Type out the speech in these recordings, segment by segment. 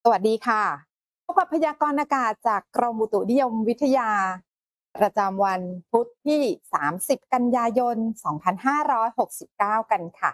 สวัสดีค่ะพบกับพยากรณ์อากาศจากกรมอุตุนิยมวิทยาประจำวันพุธที่ 30 กันยายน 2569 กันค่ะ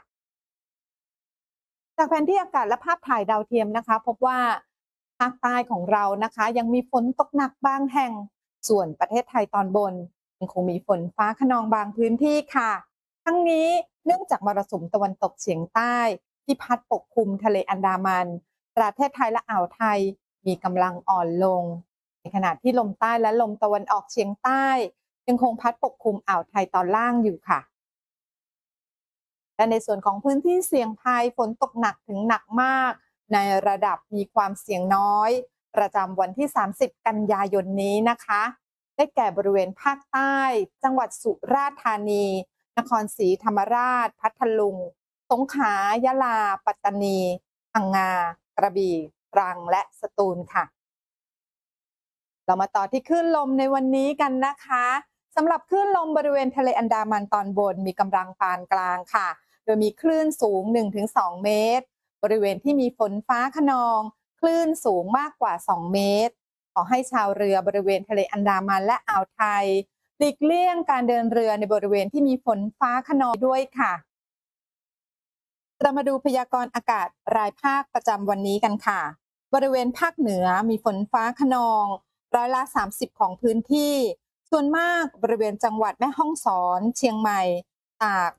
จากแผนที่อากาศและภาพถ่ายดาวเทียมนะคะพบว่าภาคใต้ของเรานะคะยังมีฝนตกหนักบางแห่งส่วนประเทศไทยตอนบนยังคงมีฝนฟ้าคะนองบางพื้นที่ค่ะทั้งนี้เนื่องจากมรสุมตะวันตกเฉียงใต้ที่พัดปกคลุมทะเลอันดามันประเทศไทยและอ่าวไทยมีกำลังอ่อนลงในขณะที่ลมใต้และลมตะวันออกเฉียงใต้ยังคงพัดปกคลุมอ่าวไทยตอนล่างอยู่ค่ะ และในส่วนของพื้นที่เสี่ยงภัยฝนตกหนักถึงหนักมากในระดับมีความเสี่ยงน้อยประจำวันที่ 30 กันยายนนี้นะคะได้แก่บริเวณภาคใต้จังหวัดสุราษฎร์ธานีนครศรีธรรมราชพัทลุงสงขลายะลาปัตตานีพังงากระบี่ตรังและสตูลค่ะ เรามาต่อที่คลื่นลมในวันนี้กันนะคะสำหรับคลื่นลมบริเวณทะเลอันดามันตอนบนมีกำลังปานกลางค่ะโดยมีคลื่นสูง 1-2 เมตรบริเวณที่มีฝนฟ้าคะนองคลื่นสูงมากกว่า 2 เมตรขอให้ชาวเรือบริเวณทะเลอันดามันและอ่าวไทยหลีกเลี่ยงการเดินเรือในบริเวณที่มีฝนฟ้าคะนองด้วยค่ะ เรามาดูพยากรณ์อากาศรายภาคประจำวันนี้กันค่ะ บริเวณภาคเหนือมีฝนฟ้าคะนองร้อยละ 30ของพื้นที่ ส่วนมากบริเวณจังหวัดแม่ฮ่องสอน เชียงใหม่ ตาก